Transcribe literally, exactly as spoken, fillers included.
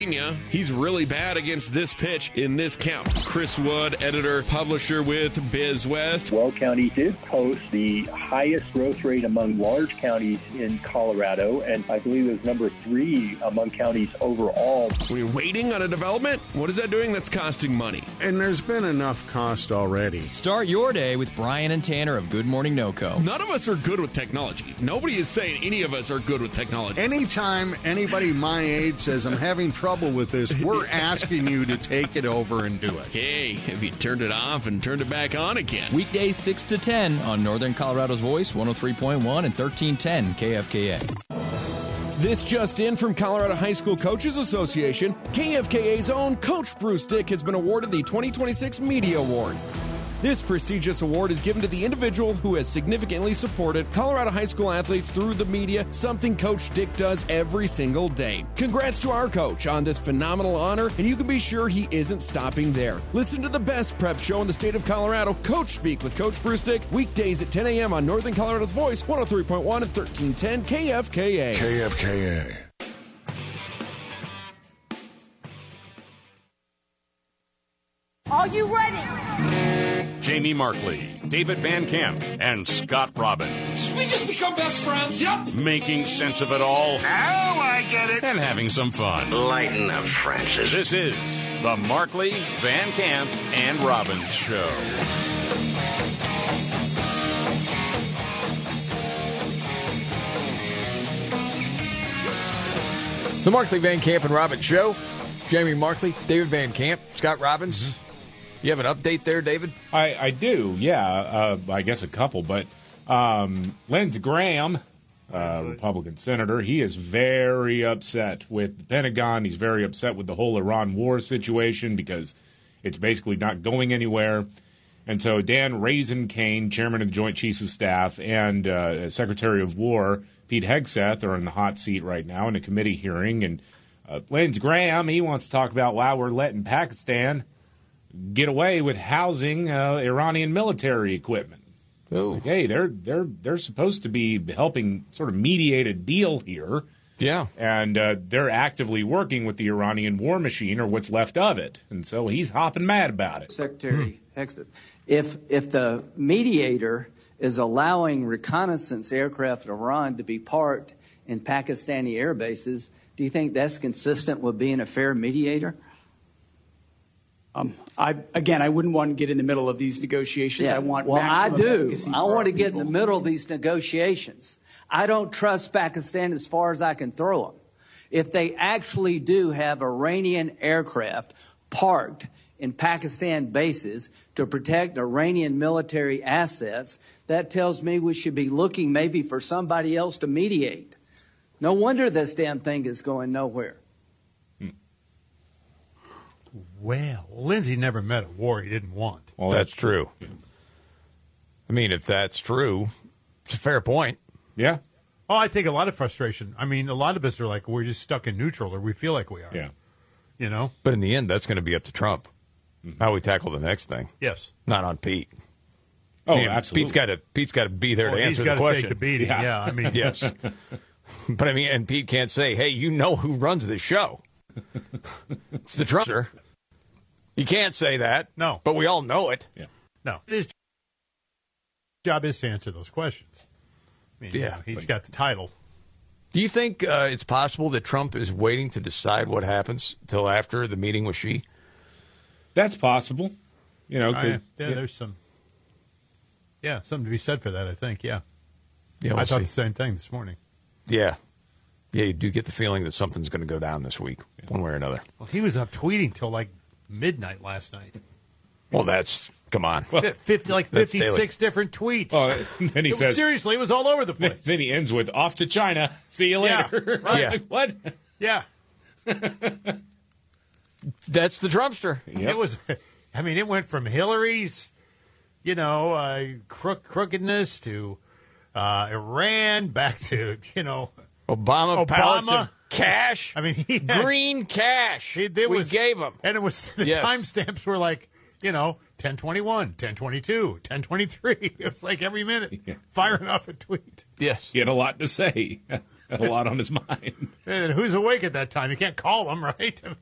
He's really bad against this pitch in this count. Chris Wood, editor, publisher with BizWest. Weld County did post the highest growth rate among large counties in Colorado, and I believe it was number three among counties overall. We're waiting on a development? What is that doing that's costing money? And there's been enough cost already. Start your day with Brian and Tanner of Good Morning NoCo. None of us are good with technology. Nobody is saying any of us are good with technology. Anytime anybody my age says I'm having trouble with this, we're asking you to take it over and do it. Hey, have you turned it off and turned it back on again? Weekdays six to ten on Northern Colorado's Voice, one oh three point one and thirteen ten K F K A. This just in from Colorado High School Coaches Association, K F K A's own Coach Bruce Dick has been awarded the twenty twenty-six Media Award. This prestigious award is given to the individual who has significantly supported Colorado high school athletes through the media, something Coach Dick does every single day. Congrats to our coach on this phenomenal honor, and you can be sure he isn't stopping there. Listen to the best prep show in the state of Colorado, Coach Speak with Coach Bruce Dick, weekdays at ten a.m. on Northern Colorado's Voice, one oh three point one and thirteen ten K F K A. K F K A. Are you ready? Jamie Markley, David Van Camp, and Scott Robbins. Did we just become best friends? Yep. Making sense of it all. Now I get it. And having some fun. Lighten up, Francis. This is the Markley, Van Camp, and Robbins Show. The Markley, Van Camp, and Robbins Show. Jamie Markley, David Van Camp, Scott Robbins. Mm-hmm. You have an update there, David? I, I do, yeah. Uh, I guess a couple, but um, Lindsey Graham, uh, Republican senator, he is very upset with the Pentagon. He's very upset with the whole Iran war situation because it's basically not going anywhere. And so Dan Raisin-Kane, chairman of the Joint Chiefs of Staff, and uh, Secretary of War Pete Hegseth are in the hot seat right now in a committee hearing. And uh, Lindsey Graham, he wants to talk about why we're letting Pakistan get away with housing uh, Iranian military equipment. Oh, like, hey, they're they're they're supposed to be helping sort of mediate a deal here. Yeah, and uh, they're actively working with the Iranian war machine, or what's left of it, and so he's hopping mad about it. Secretary Hegseth, if if the mediator is allowing reconnaissance aircraft in Iran to be parked in Pakistani air bases, do you think that's consistent with being a fair mediator? Um, I, again, I wouldn't want to get in the middle of these negotiations. Yeah. I want well, I do. I want to get people. in the middle of these negotiations. I don't trust Pakistan as far as I can throw them. If they actually do have Iranian aircraft parked in Pakistan bases to protect Iranian military assets, that tells me we should be looking maybe for somebody else to mediate. No wonder this damn thing is going nowhere. Well, Lindsey never met a war he didn't want. Well, that's true. I mean, if that's true, it's a fair point. Yeah. Oh, I think a lot of frustration. I mean, a lot of us are like, we're just stuck in neutral, or we feel like we are. Yeah. You know? But in the end, that's going to be up to Trump, mm-hmm. how we tackle the next thing. Yes. Not on Pete. Oh, I mean, absolutely. Pete's got to Pete's got to be there oh, to answer the question. He's got to take the beating. Yeah, yeah I mean, yes. But I mean, and Pete can't say, "Hey, you know who runs the show? It's the Trumpster." He can't say that. No, but we all know it. Yeah. No, his job is to answer those questions. I mean, yeah, he's got the title. Do you think uh, it's possible that Trump is waiting to decide what happens till after the meeting with Xi? That's possible. You know, cause, uh, yeah, yeah, there's some. Yeah, something to be said for that, I think, yeah. yeah we'll I thought see. the same thing this morning. Yeah. Yeah, you do get the feeling that something's going to go down this week, yeah. one way or another. Well, he was up tweeting till like midnight last night. Well, that's, come on. Well, fifty, like fifty-six different tweets. Oh, then he it, says. Seriously, it was all over the place. Then he ends with, off to China. See you later. Yeah, right. Yeah. Like, what? Yeah. That's the Trumpster. Yep. It was, I mean, it went from Hillary's, you know, uh, crook, crookedness to uh, Iran, back to, you know, Obama, Obama. pallets of cash. I mean, he had, green cash. It, it we was, gave him. And it was, the yes. timestamps were like, you know, ten twenty-one, ten twenty-two, ten twenty-three. It was like every minute yeah. firing off a tweet. Yes. He had a lot to say. a lot on his mind. And who's awake at that time? You can't call them, right?